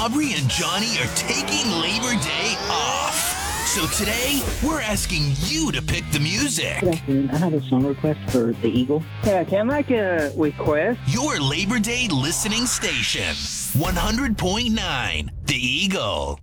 Aubrey and Johnny are taking Labor Day off. So today, we're asking you to pick the music. Good afternoon. I have a song request for The Eagle. Yeah, can I make a request? Your Labor Day listening station. 100.9 The Eagle.